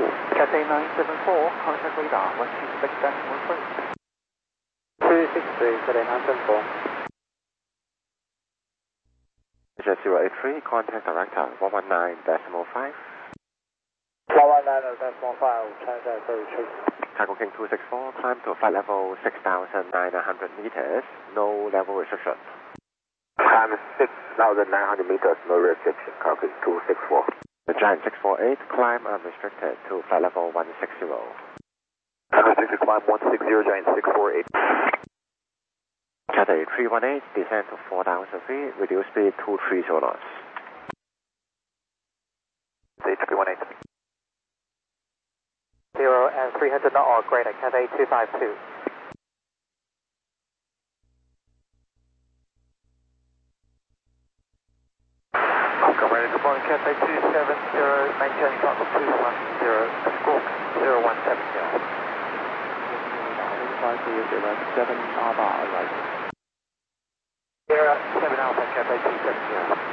Cathay 974, contact radar 126.13. 263, Cathay 974. Jet 083, contact director 119.5. 119.5, transit for retreat. Cargo King 264, climb to flight level 6,900 meters, no level restriction. Climb 6,900 meters, no restriction, Cargo King 264. The Giant 648, climb unrestricted to flight level 160. Unrestricted climb 160, Giant 648. Cathay 318, descend to 4,000 feet, reduce speed 230 knots. Cathay 318. 0 and 300 knot or greater, Cathay 252. Welcome, ready, good morning, Cathay 270, maintaining flight level 210, squawk 0170. 7 Alpha arrival. 7 Alpha, Cathay 270.